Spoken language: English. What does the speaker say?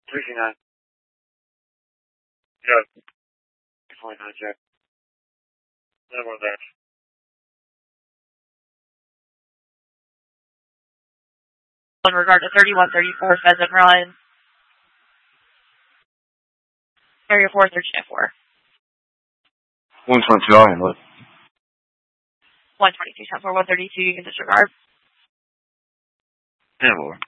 329. Yeah. 249, check. No more than that. In regard to 3134 Pheasant Run. Area 4, 1304. 122, I'll handle it. 122, 10-4, 132, you can disregard. Yeah, Lord.